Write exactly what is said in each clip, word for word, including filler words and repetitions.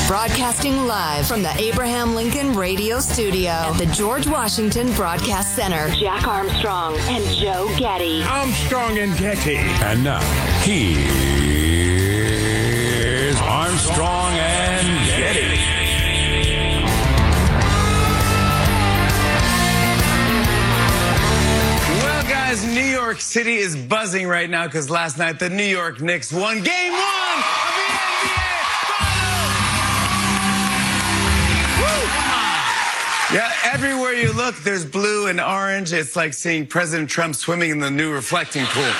Broadcasting live from the Abraham Lincoln Radio Studio at the George Washington Broadcast Center. Jack Armstrong and Joe Getty. Armstrong and Getty. And now, here's Armstrong and Getty. Well, guys, New York City is buzzing right now because last night the New York Knicks won game one of the N B A Finals. Yeah, everywhere you look, there's blue and orange. It's like seeing President Trump swimming in the new reflecting pool.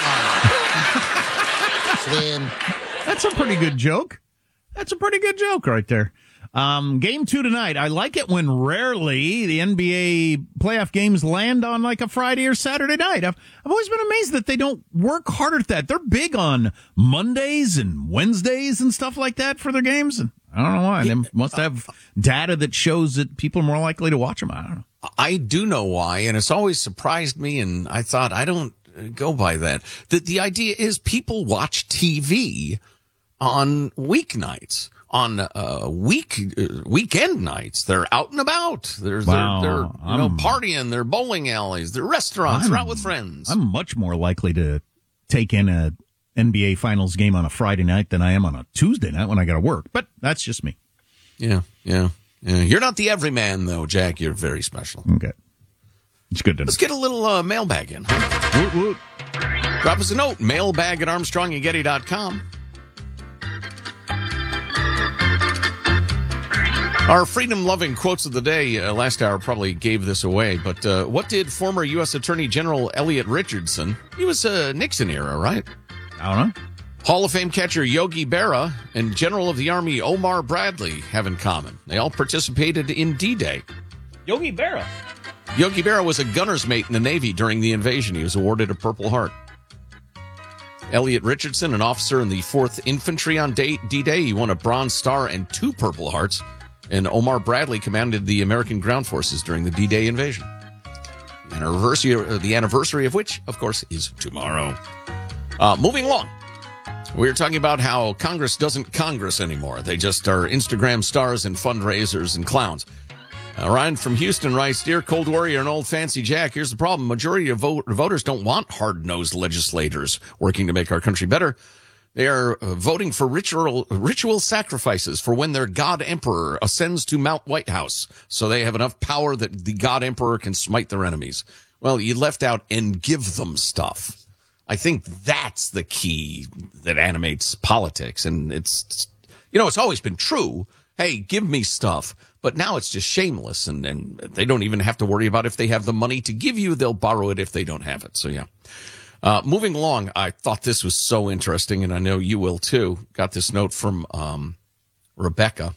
Swim. That's a pretty good joke. That's a pretty good joke right there. Um, game two tonight. I like it when rarely the N B A playoff games land on like a Friday or Saturday night. I've, I've always been amazed that they don't work harder at that. They're big on Mondays and Wednesdays and stuff like that for their games. And I don't know why. They must have data that shows that people are more likely to watch them. I don't know. I do know why, and it's always surprised me, and I thought I don't go by that. The, the idea is people watch T V on weeknights. On uh, week uh, weekend nights, they're out and about. There's Wow. they're, they're you know, partying. They're bowling alleys. They're restaurants. I'm- they're out with friends. I'm much more likely to take in a N B A Finals game on a Friday night than I am on a Tuesday night when I got to work. But that's just me. yeah, yeah, yeah. You're not the everyman, though, Jack. You're very special. Okay. It's good to know. Let's get a little uh, mailbag in. Woot, woot. Drop us a note. Mailbag at armstrong and getty dot com. Our freedom-loving quotes of the day uh, last hour probably gave this away, but uh, what did former U S Attorney General Elliot Richardson, he was uh, Nixon era, right? I don't know. Hall of Fame catcher Yogi Berra and General of the Army Omar Bradley have in common. They all participated in D-Day. Yogi Berra. Yogi Berra was a gunner's mate in the Navy during the invasion. He was awarded a Purple Heart. Elliot Richardson, an officer in the fourth Infantry on D-Day, he won a Bronze Star and two Purple Hearts. And Omar Bradley commanded the American ground forces during the D-Day invasion. The anniversary, uh, the anniversary of which, of course, is tomorrow. Uh, moving along. We're talking about how Congress doesn't Congress anymore. They just are Instagram stars and fundraisers and clowns. Uh, Ryan from Houston writes, Dear Cold Warrior and Old Fancy Jack, here's the problem. Majority of vote- voters don't want hard-nosed legislators working to make our country better. They are uh, voting for ritual ritual sacrifices for when their God Emperor ascends to Mount White House, so they have enough power that the God Emperor can smite their enemies. Well, you left out and give them stuff. I think that's the key that animates politics, and it's, you know, it's always been true. Hey, give me stuff. But now it's just shameless, and, and they don't even have to worry about if they have the money to give you. They'll borrow it if they don't have it. So, yeah. Uh, moving along, I thought this was so interesting, and I know you will too. Got this note from um, Rebecca.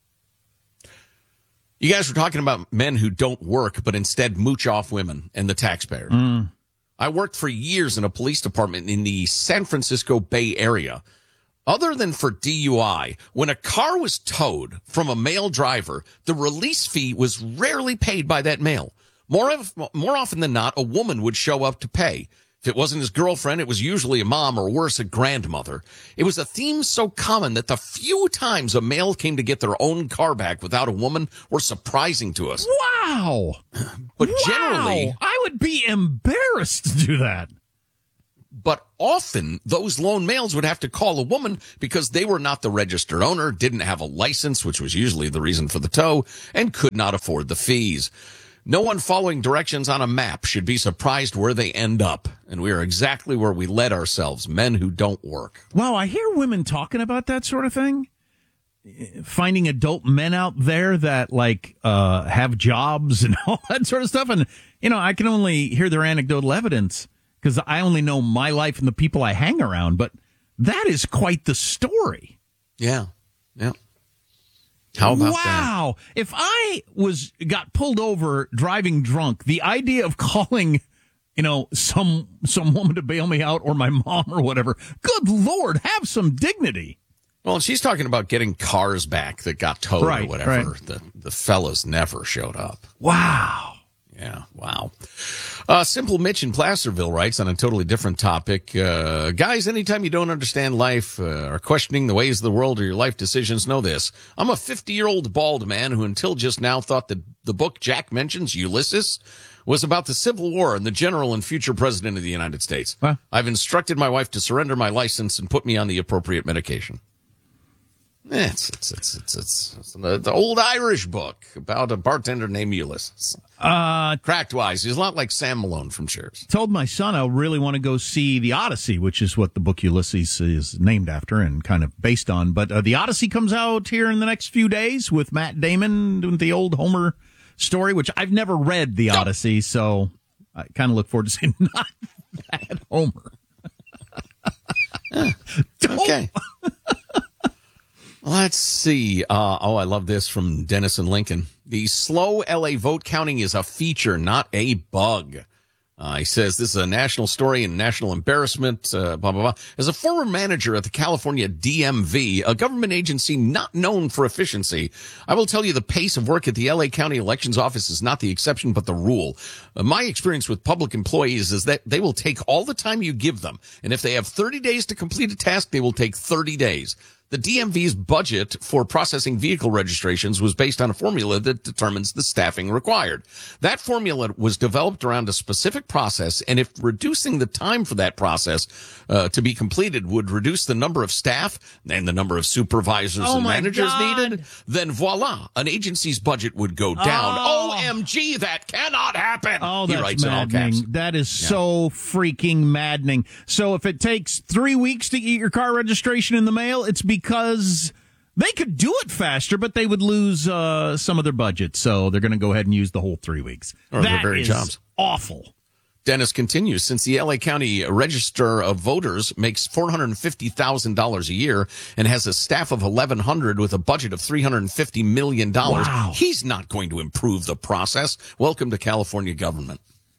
You guys were talking about men who don't work, but instead mooch off women and the taxpayer. Mm. I worked for years in a police department in the San Francisco Bay Area. Other than for D U I, when a car was towed from a male driver, the release fee was rarely paid by that male. More of, more often than not, a woman would show up to pay. If it wasn't his girlfriend, it was usually a mom or worse, a grandmother. It was a theme so common that the few times a male came to get their own car back without a woman were surprising to us. Wow. But wow. generally, I would be embarrassed to do that. But often those lone males would have to call a woman because they were not the registered owner, didn't have a license, which was usually the reason for the tow, and could not afford the fees. No one following directions on a map should be surprised where they end up. And we are exactly where we led ourselves, men who don't work. Wow, I hear women talking about that sort of thing. Finding adult men out there that, like, uh, have jobs and all that sort of stuff. And, you know, I can only hear their anecdotal evidence because I only know my life and the people I hang around. But that is quite the story. Yeah, yeah. How about wow. that? Wow. If I was got pulled over driving drunk, the idea of calling, you know, some some woman to bail me out or my mom or whatever, good Lord, have some dignity. Well, she's talking about getting cars back that got towed right, or whatever. Right. The the fellas never showed up. Wow. Yeah, wow. Uh, Simple Mitch in Placerville writes on a totally different topic. Uh, guys, anytime you don't understand life uh, or questioning the ways of the world or your life decisions, know this. I'm a fifty-year-old bald man who until just now thought that the book Jack mentions, Ulysses, was about the Civil War and the general and future president of the United States. Huh? I've instructed my wife to surrender my license and put me on the appropriate medication. It's, it's, it's, it's, it's, it's an old Irish book about a bartender named Ulysses. Uh, Cracked wise. He's a lot like Sam Malone from Cheers. told my son I really want to go see The Odyssey, which is what the book Ulysses is named after and kind of based on. But uh, The Odyssey comes out here in the next few days with Matt Damon doing the old Homer story, which I've never read The Odyssey, so I kind of look forward to seeing not that Homer. Okay. Let's see. Uh, oh, I love this from Dennis and Lincoln. The slow L A vote counting is a feature, not a bug. Uh, he says this is a national story and national embarrassment, uh, blah, blah, blah. As a former manager at the California D M V, a government agency not known for efficiency, I will tell you the pace of work at the L A County Elections Office is not the exception but the rule. Uh, my experience with public employees is that they will take all the time you give them. And if they have thirty days to complete a task, they will take thirty days. The D M V's budget for processing vehicle registrations was based on a formula that determines the staffing required. That formula was developed around a specific process, and if reducing the time for that process uh, to be completed would reduce the number of staff and the number of supervisors Oh and my managers God. needed, then voila, an agency's budget would go down. Oh. O M G, that cannot happen. Oh, he that's writes in all caps. maddening. That is so freaking maddening. So if it takes three weeks to get your car registration in the mail, it's because they could do it faster, but they would lose uh, some of their budget. So they're going to go ahead and use the whole three weeks. Or their That very is jobs. awful. Dennis continues, since the L A County Register of Voters makes four hundred fifty thousand dollars a year and has a staff of eleven hundred with a budget of three hundred fifty million dollars, Wow. he's not going to improve the process. Welcome to California government.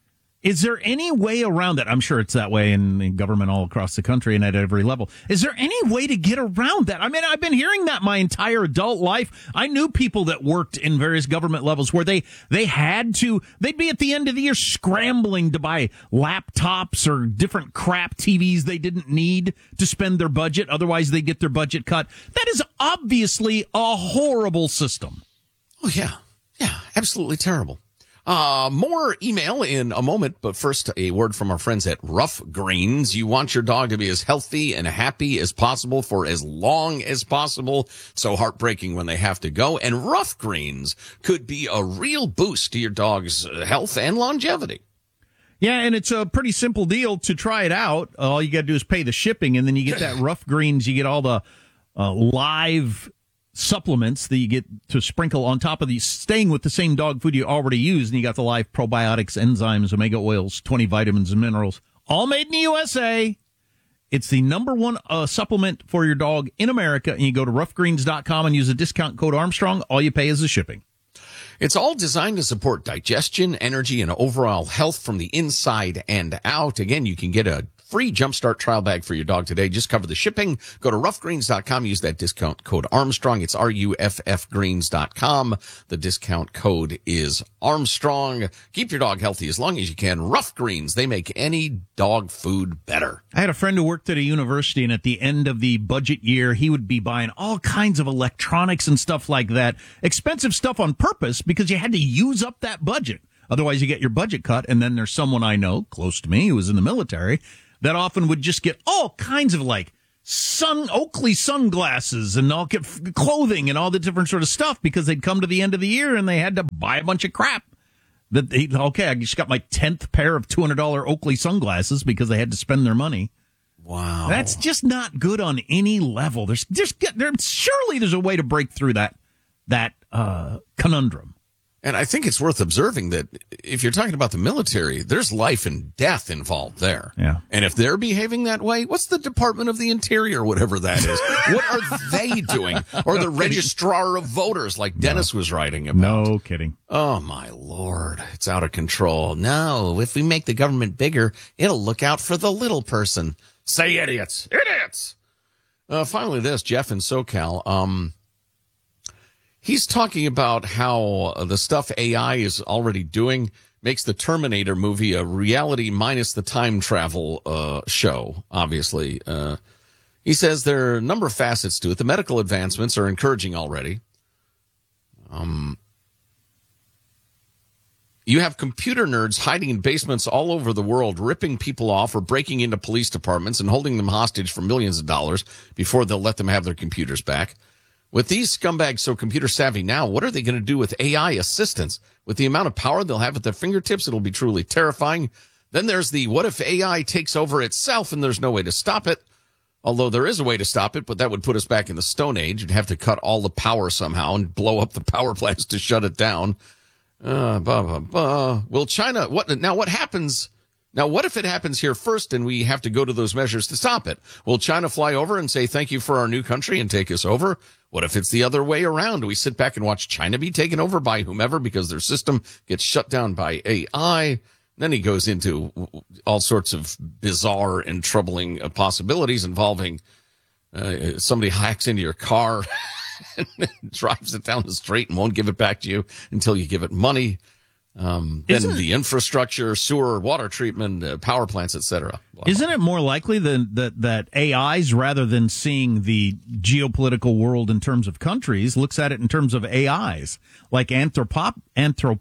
Is there any way around that? I'm sure it's that way in, in government all across the country and at every level. Is there any way to get around that? I mean, I've been hearing that my entire adult life. I knew people that worked in various government levels where they, they had to, they'd be at the end of the year scrambling to buy laptops or different crap T Vs they didn't need to spend their budget. Otherwise, they get their budget cut. That is obviously a horrible system. Oh, yeah. Yeah, absolutely terrible. Uh, more email in a moment, but first a word from our friends at Rough Greens. You want your dog to be as healthy and happy as possible for as long as possible. So heartbreaking when they have to go. And Rough Greens could be a real boost to your dog's health and longevity. Yeah, and it's a pretty simple deal to try it out. All you got to do is pay the shipping, and then you get that Rough Greens. You get all the uh, live supplements that you get to sprinkle on top of these, staying with the same dog food you already use, and you got the live probiotics, enzymes, omega oils, twenty vitamins and minerals, all made in the U S A. It's the number one uh, supplement for your dog in America, and you go to rough greens dot com and use the discount code Armstrong. All you pay is the shipping. It's all designed to support digestion, energy, and overall health from the inside and out. Again, you can get a free Jumpstart trial bag for your dog today. Just cover the shipping. Go to rough greens dot com. Use that discount code Armstrong. It's R U F F greens dot com. The discount code is Armstrong. Keep your dog healthy as long as you can. Rough Greens. They make any dog food better. I had a friend who worked at a university, and at the end of the budget year, he would be buying all kinds of electronics and stuff like that. Expensive stuff on purpose because you had to use up that budget. Otherwise, you get your budget cut. And then there's someone I know close to me who was in the military that often would just get all kinds of like sun Oakley sunglasses and all get clothing and all the different sort of stuff because they'd come to the end of the year and they had to buy a bunch of crap. That they, okay, I just got my tenth pair of two hundred dollars Oakley sunglasses because they had to spend their money. Wow. That's just not good on any level. There's just there surely there's a way to break through that that uh, conundrum. And I think it's worth observing that if you're talking about the military, there's life and death involved there. Yeah. And if they're behaving that way, what's the Department of the Interior, whatever that is? What are they doing? Or the Registrar of Voters, like Dennis no. was writing about. No kidding. Oh, my Lord. It's out of control. No, if we make the government bigger, it'll look out for the little person. Say idiots. Idiots! Uh, finally, this, Jeff in SoCal. Um... He's talking about how the stuff A I is already doing makes the Terminator movie a reality minus the time travel uh, show, obviously. Uh, he says there are a number of facets to it. The medical advancements are encouraging already. Um, you have computer nerds hiding in basements all over the world, ripping people off or breaking into police departments and holding them hostage for millions of dollars before they'll let them have their computers back. With these scumbags so computer savvy now, what are they going to do with A I assistants? With the amount of power they'll have at their fingertips, it'll be truly terrifying. Then there's the what if A I takes over itself and there's no way to stop it? Although there is a way to stop it, but that would put us back in the Stone Age. You'd have to cut all the power somehow and blow up the power plants to shut it down. Uh, blah, blah, blah. Will China, what, now what happens, now what if it happens here first and we have to go to those measures to stop it? Will China fly over and say thank you for our new country and take us over? What if it's the other way around? Do we sit back and watch China be taken over by whomever because their system gets shut down by A I? Then he goes into all sorts of bizarre and troubling possibilities involving uh, somebody hacks into your car and drives it down the street and won't give it back to you until you give it money. Um, then Isn't the infrastructure, sewer, water treatment, uh, power plants, et cetera. Isn't it more likely than, that that A Is, rather than seeing the geopolitical world in terms of countries, looks at it in terms of A Is, like Anthropop, Anthrop,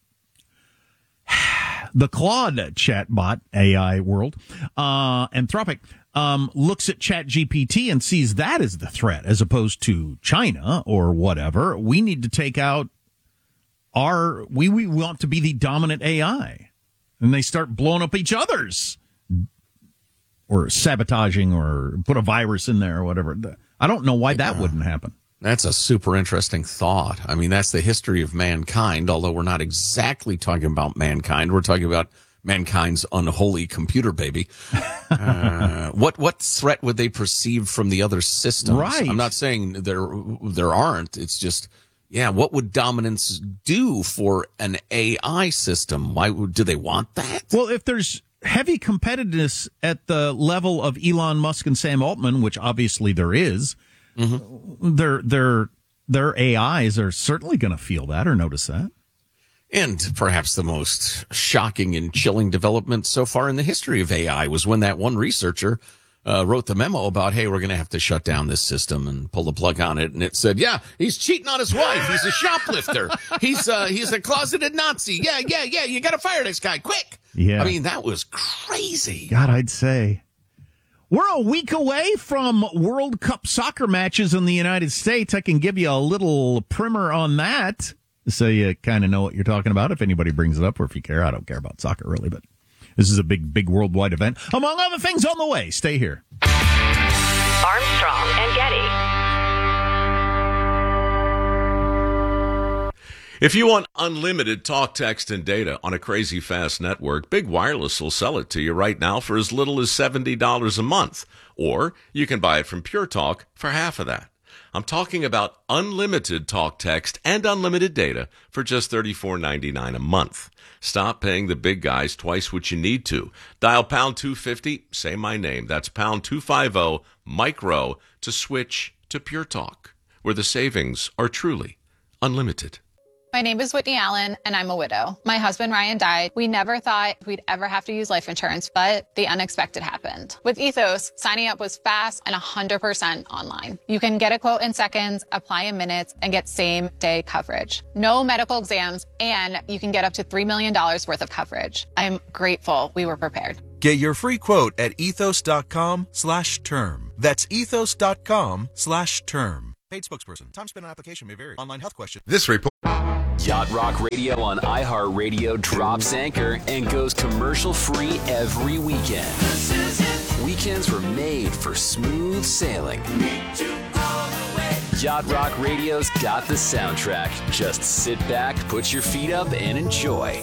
the Claude chatbot A I world, uh, Anthropic, um, looks at ChatGPT and sees that as the threat, as opposed to China or whatever. We need to take out our, we, we want to be the dominant A I. And they start blowing up each other's, or sabotaging, or put a virus in there or whatever. I don't know why that wouldn't happen. That's a super interesting thought. I mean, that's the history of mankind, although we're not exactly talking about mankind. We're talking about mankind's unholy computer baby. Uh, what what threat would they perceive from the other systems? Right. I'm not saying there there aren't. It's just, yeah, what would dominance do for an A I system? Why would, do they want that? Well, if there's heavy competitiveness at the level of Elon Musk and Sam Altman, which obviously there is, mm-hmm. their their their A Is are certainly going to feel that or notice that. And perhaps the most shocking and chilling development so far in the history of A I was when that one researcher uh, wrote the memo about, hey, we're going to have to shut down this system and pull the plug on it. And it said, yeah, he's cheating on his wife. He's a shoplifter. He's uh, he's a closeted Nazi. Yeah, yeah, yeah. You got to fire this guy quick. Yeah. I mean, that was crazy. God, I'd say. We're a week away from World Cup soccer matches in the United States. I can give you a little primer on that, so you kind of know what you're talking about. If anybody brings it up, or if you care, I don't care about soccer really, but this is a big, big worldwide event. Among other things on the way. Stay here. Armstrong and Getty. If you want unlimited talk, text, and data on a crazy fast network, Big Wireless will sell it to you right now for as little as seventy dollars a month. Or you can buy it from Pure Talk for half of that. I'm talking about unlimited talk, text, and unlimited data for just thirty-four ninety-nine a month. Stop paying the big guys twice what you need to. Dial pound two fifty, say my name. That's pound two fifty, micro, to switch to Pure Talk, where the savings are truly unlimited. My name is Whitney Allen, and I'm a widow. My husband, Ryan, died. We never thought we'd ever have to use life insurance, but the unexpected happened. With Ethos, signing up was fast and one hundred percent online. You can get a quote in seconds, apply in minutes, and get same-day coverage. No medical exams, and you can get up to three million dollars worth of coverage. I'm grateful we were prepared. Get your free quote at ethos.com slash term. That's ethos.com slash term. Paid spokesperson. Time spent on application may vary. Online health question. This report. Yacht Rock Radio on iHeartRadio drops anchor and goes commercial-free every weekend. Weekends were made for smooth sailing. Yacht Rock Radio's got the soundtrack. Just sit back, put your feet up, and enjoy.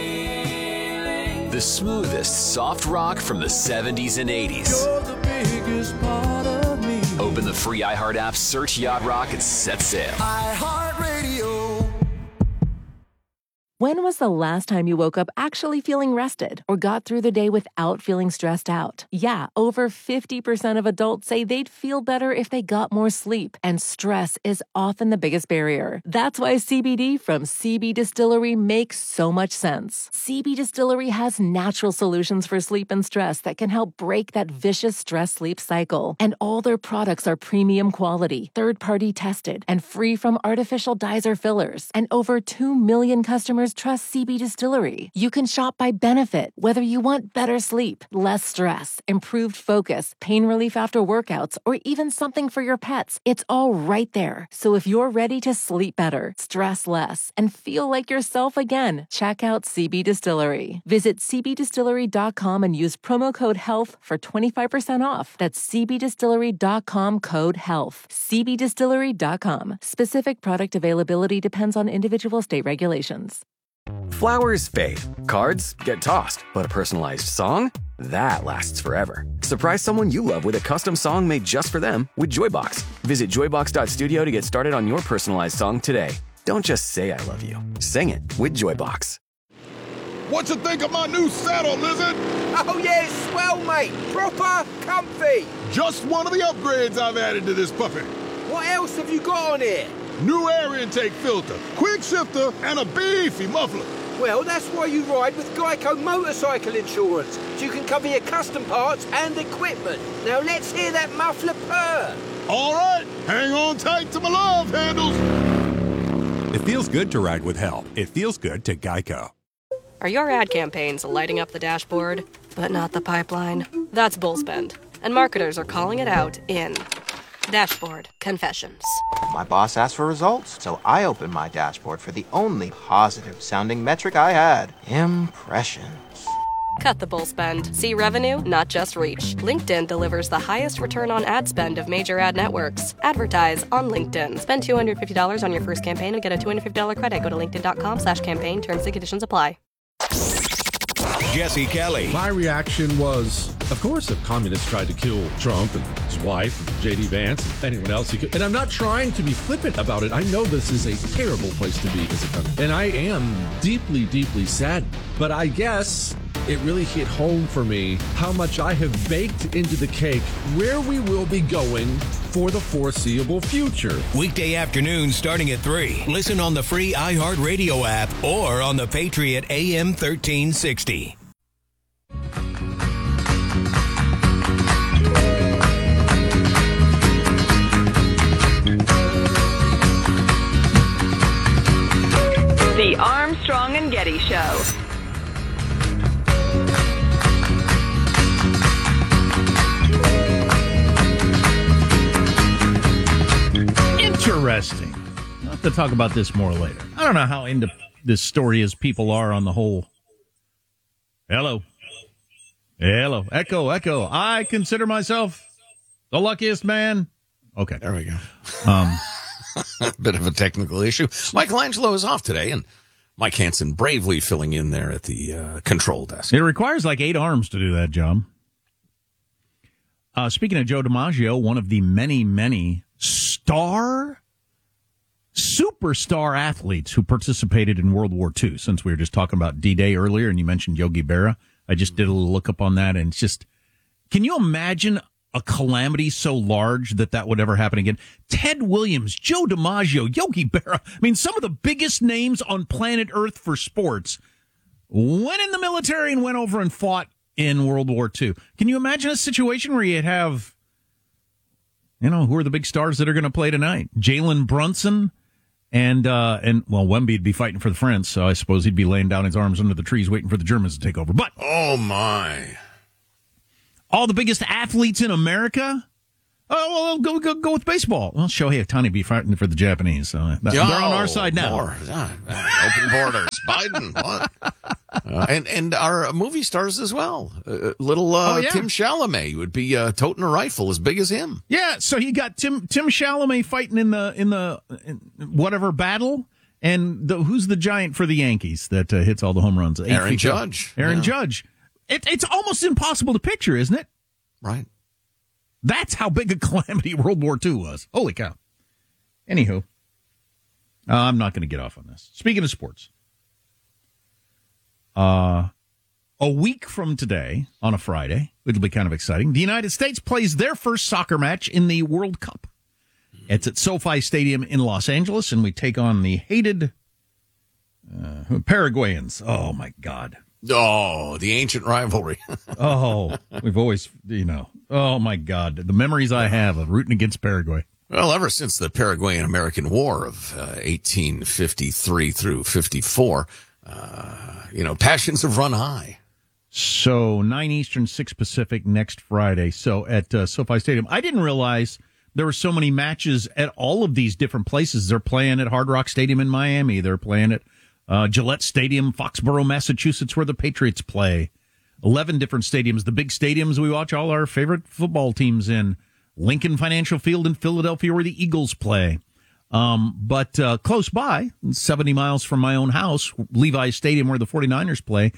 The smoothest soft rock from the seventies and eighties. You're the biggest part of me. Open the free iHeart app, search Yacht Rock, and set sail. iHeartRadio. When was the last time you woke up actually feeling rested or got through the day without feeling stressed out? Yeah, over fifty percent of adults say they'd feel better if they got more sleep, and stress is often the biggest barrier. That's why C B D from C B Distillery makes so much sense. C B Distillery has natural solutions for sleep and stress that can help break that vicious stress-sleep cycle. And all their products are premium quality, third-party tested, and free from artificial dyes or fillers. And over two million customers trust C B Distillery. You can shop by benefit, whether you want better sleep, less stress, improved focus, pain relief after workouts, or even something for your pets. It's all right there. So if you're ready to sleep better, stress less, and feel like yourself again, check out C B Distillery. Visit c b distillery dot com and use promo code HEALTH for twenty-five percent off. That's c b distillery dot com code HEALTH. c b distillery dot com. Specific product availability depends on individual state regulations. Flowers fade, cards get tossed, but a personalized song? That lasts forever. Surprise someone you love with a custom song made just for them with Joybox. Visit joybox dot studio to get started on your personalized song today. Don't just say I love you. Sing it with Joybox. What you think of my new saddle, Lizard? Oh yeah, it's swell, mate. Proper comfy. Just one of the upgrades I've added to this puppy. What else have you got on here? New air intake filter, quick shifter, and a beefy muffler. Well, that's why you ride with Geico Motorcycle Insurance, so you can cover your custom parts and equipment. Now let's hear that muffler purr. All right, hang on tight to my love handles. It feels good to ride with help. It feels good to Geico. Are your ad campaigns lighting up the dashboard, but not the pipeline? That's Bullspend, and marketers are calling it out in Dashboard Confessions. My boss asked for results, so I opened my dashboard for the only positive-sounding metric I had, impressions. Cut the bull spend. See revenue, not just reach. LinkedIn delivers the highest return on ad spend of major ad networks. Advertise on LinkedIn. Spend two hundred fifty dollars on your first campaign and get a two hundred fifty dollars credit. Go to linkedin.com slash campaign. Terms and conditions apply. Jesse Kelly. My reaction was, of course, if communists tried to kill Trump and his wife, and J D Vance, and anyone else he could. And I'm not trying to be flippant about it. I know this is a terrible place to be as a country. And I am deeply, deeply sad. But I guess it really hit home for me how much I have baked into the cake where we will be going for the foreseeable future. Weekday afternoon starting at three. Listen on the free iHeartRadio app or on the Patriot A M thirteen sixty. The Armstrong and Getty Show. Interesting. I'll have to talk about this more later. I don't know how into this story as people are on the whole. Hello. Hello. Echo, echo. I consider myself the luckiest man. Okay. There we go. Um, a bit of a technical issue. Michelangelo is off today, and Mike Hansen bravely filling in there at the uh, control desk. It requires like eight arms to do that job. Uh, speaking of Joe DiMaggio, one of the many, many star, superstar athletes who participated in World War Two, since we were just talking about D-Day earlier, and you mentioned Yogi Berra. I just did a little look up on that, and it's just, can you imagine a calamity so large that that would ever happen again? Ted Williams, Joe DiMaggio, Yogi Berra. I mean, some of the biggest names on planet Earth for sports went in the military and went over and fought in World War Two. Can you imagine a situation where you'd have, you know, who are the big stars that are going to play tonight? Jalen Brunson and, uh, and well, Wemby'd be fighting for the French, so I suppose he'd be laying down his arms under the trees waiting for the Germans to take over. But, oh, my. All the biggest athletes in America? Oh, well, go go go with baseball. Well, Shohei Ohtani be fighting for the Japanese, so that, Yo, they're on our side now. More. Uh, open borders. Biden. What? Uh, and and our movie stars as well. Uh, little uh, oh, yeah. Tim Chalamet would be uh, toting a rifle as big as him. Yeah, so you got Tim Tim Chalamet fighting in the in the in whatever battle, and the, who's the giant for the Yankees that uh, hits all the home runs? Aaron Judge. Aaron yeah. Judge. It, it's almost impossible to picture, isn't it? Right. That's how big a calamity World War Two was. Holy cow. Anywho, uh, I'm not going to get off on this. Speaking of sports, Uh, a week from today, on a Friday, it'll be kind of exciting, the United States plays their first soccer match in the World Cup. It's at SoFi Stadium in Los Angeles, and we take on the hated uh, Paraguayans. Oh, my God. Oh, the ancient rivalry. Oh, we've always, you know, oh, my God. The memories I have of rooting against Paraguay. Well, ever since the Paraguayan-American War of uh, eighteen fifty-three through fifty-four, uh, you know, passions have run high. So nine Eastern, six Pacific next Friday. So at uh, SoFi Stadium. I didn't realize there were so many matches at all of these different places. They're playing at Hard Rock Stadium in Miami. They're playing at uh, Gillette Stadium, Foxborough, Massachusetts, where the Patriots play. eleven different stadiums. The big stadiums we watch all our favorite football teams in. Lincoln Financial Field in Philadelphia, where the Eagles play. Um, but uh, close by, seventy miles from my own house, Levi's Stadium, where the 49ers play.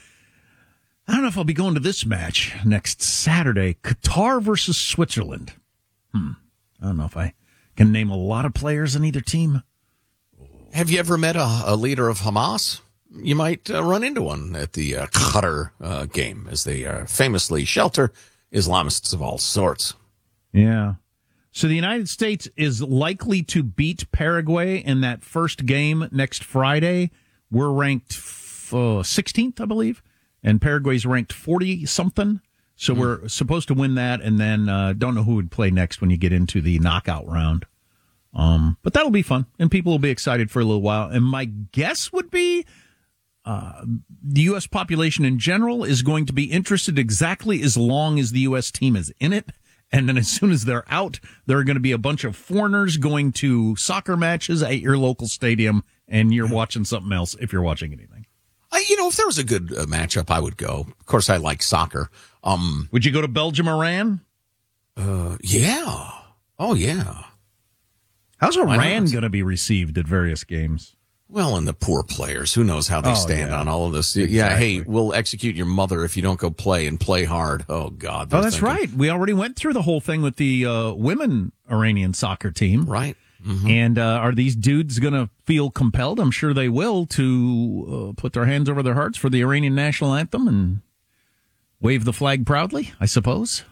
I don't know if I'll be going to this match next Saturday. Qatar versus Switzerland. Hmm. I don't know if I can name a lot of players on either team. Have you ever met a, a leader of Hamas? You might uh, run into one at the uh, Qatar uh, game, as they uh, famously shelter Islamists of all sorts. Yeah. So the United States is likely to beat Paraguay in that first game next Friday. We're ranked uh, sixteenth, I believe, and Paraguay's ranked forty-something. So mm. we're supposed to win that, and then uh, don't know who would play next when you get into the knockout round. Um, but that'll be fun, and people will be excited for a little while. And my guess would be uh, the U S population in general is going to be interested exactly as long as the U S team is in it. And then as soon as they're out, there are going to be a bunch of foreigners going to soccer matches at your local stadium, and you're watching something else if you're watching anything. Uh, you know, if there was a good uh, matchup, I would go. Of course, I like soccer. Um, would you go to Belgium-Iran? Uh, yeah. Oh, yeah. How's Iran going to be received at various games? Well, and the poor players, who knows how they oh, stand yeah. on all of this. Exactly. Yeah, hey, we'll execute your mother if you don't go play and play hard. Oh, God. Oh, that's thinking. right. We already went through the whole thing with the uh, women Iranian soccer team. Right. Mm-hmm. And uh, are these dudes going to feel compelled? I'm sure they will, to uh, put their hands over their hearts for the Iranian national anthem and wave the flag proudly, I suppose.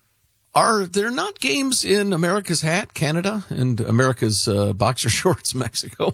Are there not games in America's hat, Canada, and America's uh, boxer shorts, Mexico?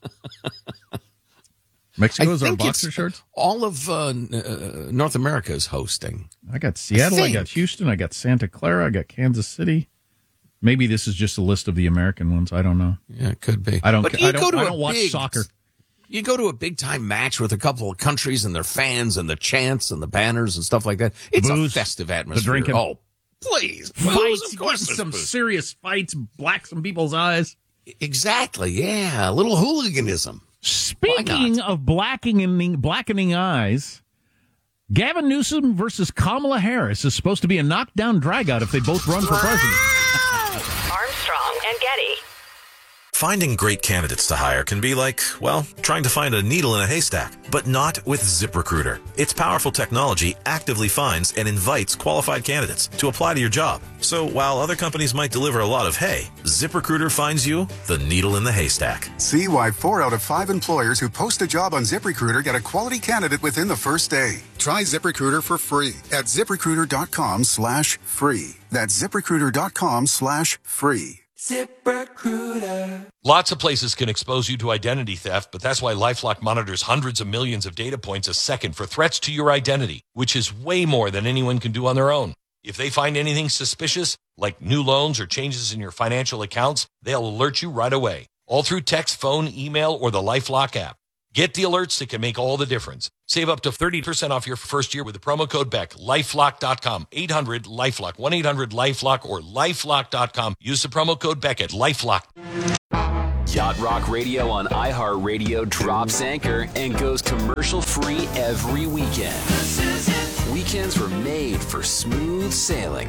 Mexico's our boxer shorts? All of uh, uh, North America is hosting. I got Seattle, I, I got Houston, I got Santa Clara, I got Kansas City. Maybe this is just a list of the American ones. I don't know. Yeah, it could be. I don't, but I you don't, go to I a don't watch big, soccer. You go to a big-time match with a couple of countries and their fans and the chants and the banners and stuff like that. It's Booze, a festive atmosphere. The drinking. Oh, please. Fights, of course some booze. serious fights, black some people's eyes. Exactly, yeah. A little hooliganism. Speaking of blackening, blackening eyes, Gavin Newsom versus Kamala Harris is supposed to be a knockdown dragout if they both run for president. Armstrong and Getty. Finding great candidates to hire can be like, well, trying to find a needle in a haystack, but not with ZipRecruiter. Its powerful technology actively finds and invites qualified candidates to apply to your job. So while other companies might deliver a lot of hay, ZipRecruiter finds you the needle in the haystack. See why four out of five employers who post a job on ZipRecruiter get a quality candidate within the first day. Try ZipRecruiter for free at ZipRecruiter.com slash free. That's ZipRecruiter.com slash free. ZipRecruiter. Lots of places can expose you to identity theft, but that's why LifeLock monitors hundreds of millions of data points a second for threats to your identity, which is way more than anyone can do on their own. If they find anything suspicious, like new loans or changes in your financial accounts, they'll alert you right away, all through text, phone, email, or the LifeLock app. Get the alerts that can make all the difference. Save up to thirty percent off your first year with the promo code Beck. LifeLock dot com. eight hundred LifeLock. one eight hundred LifeLock or LifeLock dot com. Use the promo code Beck at LifeLock. Yacht Rock Radio on iHeartRadio drops anchor and goes commercial-free every weekend. Weekends were made for smooth sailing.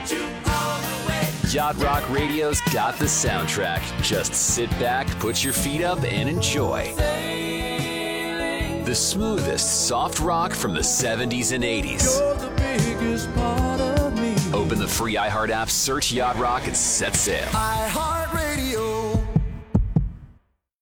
Yacht Rock Radio's got the soundtrack. Just sit back, put your feet up, and enjoy. The smoothest soft rock from the seventies and eighties. You're the biggest part of me. Open the free iHeart app, search Yacht Rock, and set sail. iHeartRadio.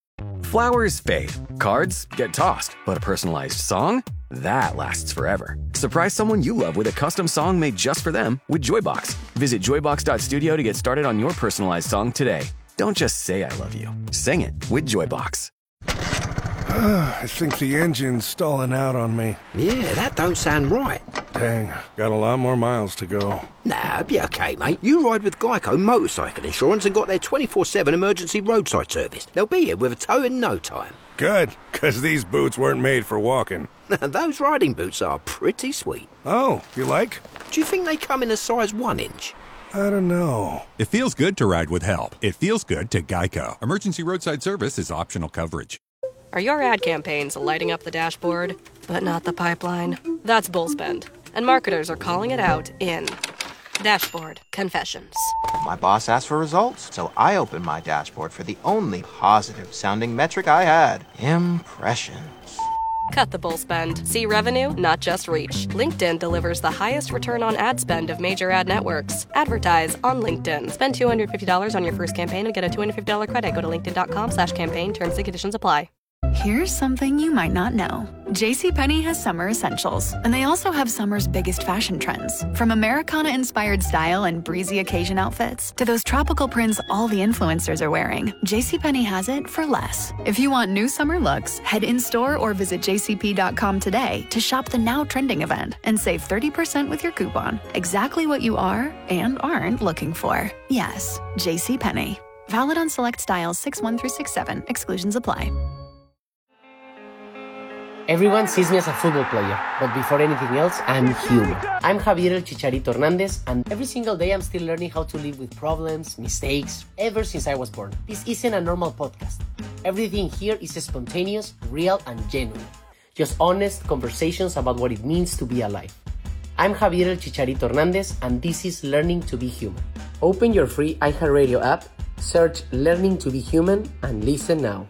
Flowers fade, cards get tossed, but a personalized song? That lasts forever. Surprise someone you love with a custom song made just for them with Joybox. Visit joybox dot studio to get started on your personalized song today. Don't just say I love you. Sing it with Joybox. I think the engine's stalling out on me. Yeah, that don't sound right. Dang, got a lot more miles to go. Nah, it'll be okay, mate. You ride with Geico Motorcycle Insurance and got their twenty-four seven emergency roadside service. They'll be here with a tow in no time. Good, because these boots weren't made for walking. Those riding boots are pretty sweet. Oh, you like? Do you think they come in a size one inch? I don't know. It feels good to ride with help. It feels good to Geico. Emergency roadside service is optional coverage. Are your ad campaigns lighting up the dashboard, but not the pipeline? That's Bullspend, and marketers are calling it out in Dashboard Confessions. My boss asked for results, so I opened my dashboard for the only positive-sounding metric I had. Impressions. Cut the bull spend. See revenue, not just reach. LinkedIn delivers the highest return on ad spend of major ad networks. Advertise on LinkedIn. Spend two hundred fifty dollars on your first campaign and get a two hundred fifty dollars credit. Go to linkedin.com slash campaign. Terms and conditions apply. Here's something you might not know. JCPenney has summer essentials, and they also have summer's biggest fashion trends. From Americana-inspired style and breezy occasion outfits to those tropical prints all the influencers are wearing, JCPenney has it for less. If you want new summer looks, head in-store or visit j c p dot com today to shop the now trending event and save thirty percent with your coupon. Exactly what you are and aren't looking for. Yes, JCPenney. Valid on select styles six one through six seven. Exclusions apply. Everyone sees me as a football player, but before anything else, I'm human. I'm Javier El Chicharito Hernandez, and every single day I'm still learning how to live with problems, mistakes, ever since I was born. This isn't a normal podcast. Everything here is spontaneous, real, and genuine. Just honest conversations about what it means to be alive. I'm Javier El Chicharito Hernandez, and this is Learning to be Human. Open your free iHeartRadio app, search Learning to be Human, and listen now.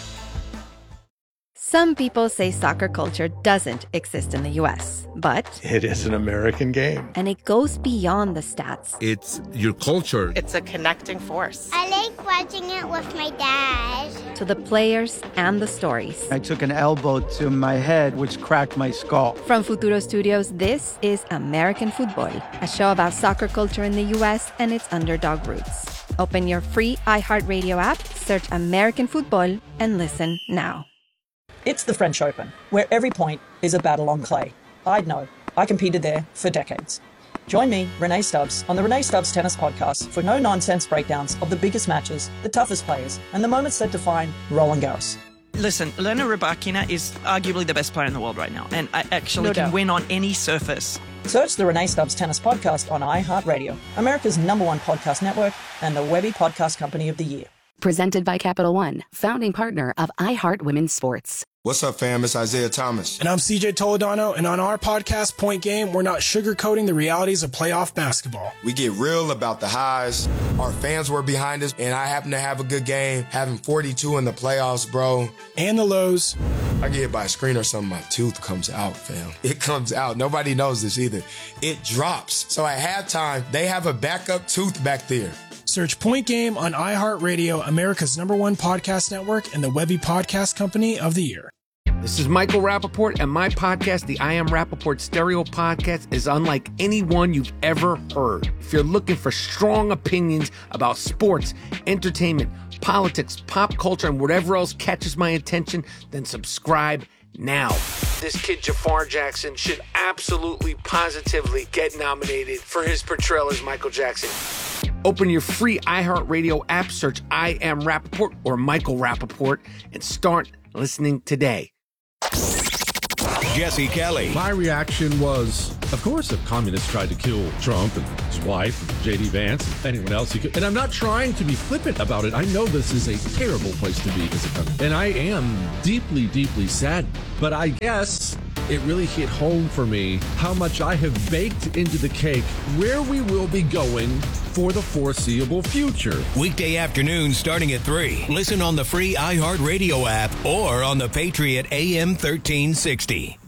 Some people say soccer culture doesn't exist in the U S, but it is an American game. And it goes beyond the stats. It's your culture. It's a connecting force. I like watching it with my dad. To the players and the stories. I took an elbow to my head, which cracked my skull. From Futuro Studios, this is American Football, a show about soccer culture in the U S and its underdog roots. Open your free iHeartRadio app, search American Football, and listen now. It's the French Open, where every point is a battle on clay. I'd know. I competed there for decades. Join me, Renee Stubbs, on the Renee Stubbs Tennis Podcast for no-nonsense breakdowns of the biggest matches, the toughest players, and the moments that define Roland Garros. Listen, Elena Rybakina is arguably the best player in the world right now, and I actually No can doubt. win on any surface. Search the Renee Stubbs Tennis Podcast on iHeartRadio, America's number one podcast network, and the Webby Podcast Company of the Year. Presented by Capital One, founding partner of iHeart Women's Sports. What's up, fam? It's Isaiah Thomas. And I'm C J Toledano, and on our podcast, Point Game, we're not sugarcoating the realities of playoff basketball. We get real about the highs. Our fans were behind us, and I happen to have a good game, having forty-two in the playoffs, bro. And the lows. I get hit by a screen or something, my tooth comes out, fam. It comes out. Nobody knows this either. It drops. So at halftime, they have a backup tooth back there. Search Point Game on iHeartRadio, America's number one podcast network, and the Webby Podcast Company of the Year. This is Michael Rappaport, and my podcast, the I Am Rappaport Stereo Podcast, is unlike any one you've ever heard. If you're looking for strong opinions about sports, entertainment, politics, pop culture, and whatever else catches my attention, then subscribe now. This kid, Jafar Jackson, should absolutely, positively get nominated for his portrayal as Michael Jackson. Open your free iHeartRadio app, search I Am Rappaport or Michael Rappaport, and start listening today. Jesse Kelly. My reaction was, of course, if communists tried to kill Trump and his wife, and J D Vance, and anyone else he could. And I'm not trying to be flippant about it. I know this is a terrible place to be as a country. And I am deeply, deeply sad. But I guess it really hit home for me how much I have baked into the cake where we will be going for the foreseeable future. Weekday afternoons starting at three. Listen on the free iHeartRadio app or on the Patriot A M thirteen sixty.